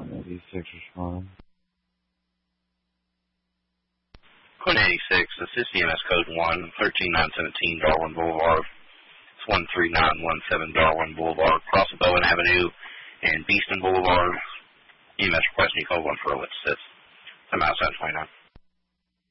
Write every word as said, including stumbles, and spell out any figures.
eighty-six responding. Quinn eighty-six, this is C M S code one, thirteen nine seventeen Darwin Boulevard. It's one three nine one seven Darwin Boulevard, across Bowen Avenue and Beeston Boulevard. E M S requesting you code one for a witness. I'm outside twenty-nine.